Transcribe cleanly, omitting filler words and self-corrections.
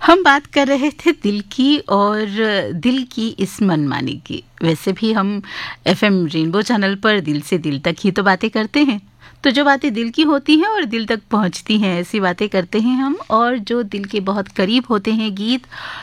हम बात कर रहे थे दिल की और दिल की इस मनमानी की। वैसे भी हम एफएम रेनबो चैनल पर दिल से दिल तक ही तो बातें करते हैं। तो जो बातें दिल की होती हैं और दिल तक पहुंचती हैं, ऐसी बातें करते हैं हम। और जो दिल के बहुत करीब होते हैं गीत,